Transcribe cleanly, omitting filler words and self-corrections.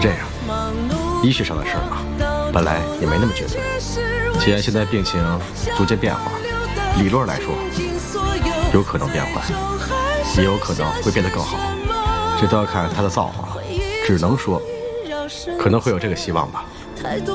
这样，医学上的事儿嘛，本来也没那么绝对。既然现在病情逐渐变化，理论来说，有可能变坏，也有可能会变得更好，这都要看他的造化。只能说，可能会有这个希望吧。